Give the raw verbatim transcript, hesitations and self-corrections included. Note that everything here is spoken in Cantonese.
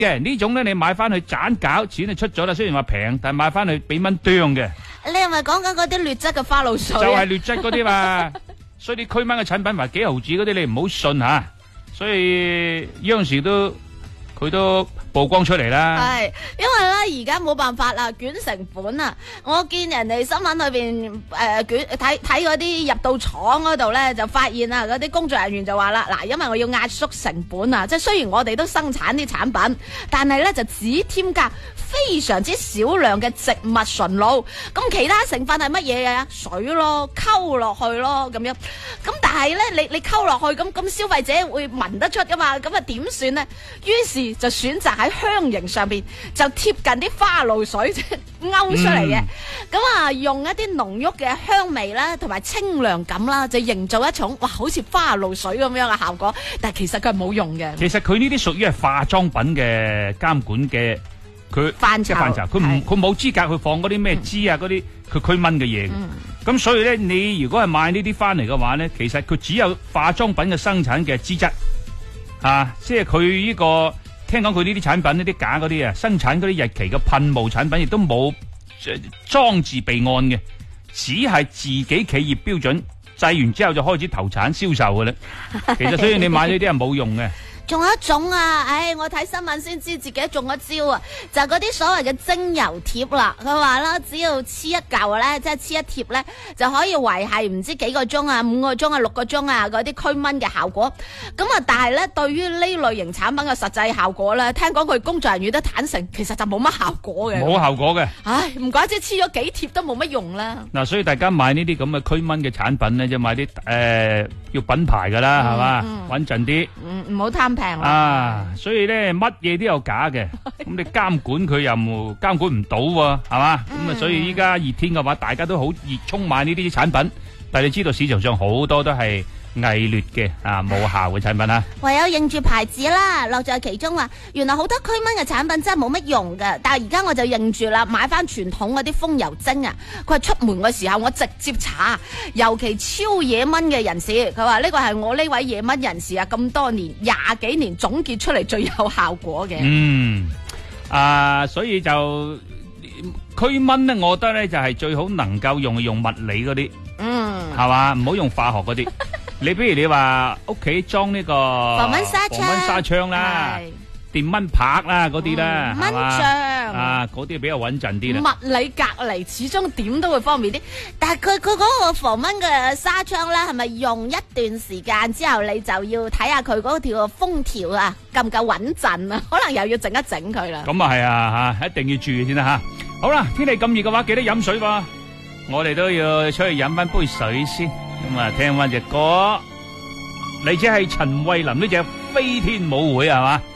嘅呢種咧，你買翻去盞搞，錢就出咗啦。雖然話平，但係買翻去俾蚊啄嘅。 你係咪講緊嗰啲劣質嘅花露水？ 就係劣質嗰啲嘛。所以啲驅蚊嘅產品話幾毫子嗰啲，你唔好信吓。所以央視都佢都曝光出嚟啦。 係，因為咧而家冇辦法啦，捲成本啊！我見人哋新聞裏邊誒捲睇睇嗰啲入到廠嗰度咧，就發現啊嗰啲工作人員就話啦，嗱，因為我要壓縮成本啊，即係雖然我哋都生產啲產品，但係咧就只添加非常之少量嘅植物純露，咁其他成分係乜嘢啊？水咯，溝落去咯，咁樣。咁但係咧，你你溝落去，咁咁消費者會聞得出噶嘛？咁啊點算呢？於是就選擇喺香型上邊就貼近啲花露水勾出嚟嘅，咁啊、嗯、用一啲濃郁嘅香味啦，同埋清涼感啦，就營造一種哇好似花露水咁樣嘅效果。但係其實佢係冇用嘅。其實佢呢啲屬於係化妝品嘅監管嘅。佢範疇，範疇，佢唔佢冇資格去放嗰啲咩脂啊嗰啲佢驅蚊嘅嘢。咁、嗯、所以咧，你如果係買呢啲翻嚟嘅話咧，其實佢只有化妝品嘅生產嘅資質，啊，即係佢呢個聽講佢呢啲產品呢啲假嗰啲啊，生產嗰啲日期嘅噴霧產品亦都冇裝置備案嘅，只係自己企業標準製完之後就開始投產銷售嘅咧。其實所以你買呢啲係冇用嘅。仲有一種啊，唉，我睇新聞先知自己中咗招啊，就係嗰啲所謂嘅精油貼啦。佢話啦，只要黐一嚿咧，即係黐一貼咧，就可以維繫唔知幾個鐘啊、五個鐘啊、六個鐘啊嗰啲驅蚊嘅效果。咁啊，但係咧，對於呢類型產品嘅實際效果咧，聽講佢工作人員都坦誠，其實就冇乜效果嘅。冇效果嘅。唉，唔怪之黐咗幾貼都冇乜用啦。嗱，所以大家買呢啲咁嘅驅蚊嘅產品咧，就買啲誒要品牌噶啦，係嘛，穩陣啲。唔唔好貪平啊！所以咧，乜嘢都有假嘅，咁你監管佢又冇監管唔到喎，係嘛？咁啊，所以依家熱天嘅話，大家都好熱衷買呢啲產品，但係你知道市場上好多都係偽劣嘅啊，冇效嘅產品啊。唯有認住牌子啦，樂在其中啊！原來好多驅蚊嘅產品真係冇乜用㗎，但係而家我就認住啦，買翻傳統嗰啲風油精啊！佢話出門嘅時候我直接搽，尤其超惹蚊嘅人士，佢話呢個係我呢位惹蚊人士啊，咁多年廿幾年總結出嚟最有效果嘅。嗯，啊，所以就驅蚊咧，我覺得咧就係最好能夠用用物理嗰啲，嗯，係嘛，唔好用化學嗰啲。你比如你話屋企裝呢個防蚊紗窗，防蚊紗窗啦，電蚊拍啦嗰啲啦，蚊帳啊嗰啲比較穩陣啲啦。物理隔離始終點都會方便啲，但係佢佢嗰個防蚊嘅紗窗咧，係咪用一段時間之後，你就要睇下佢嗰條封條啊夠唔夠穩陣啊？可能又要整一整佢啦。咁啊係啊嚇，一定要注意先啦嚇。好啦，天氣咁熱嘅話，記得飲水喎。我哋都要出去飲翻杯水先。咁啊，聽翻隻歌，嚟自係陳慧琳呢隻《飛天舞會》係嘛？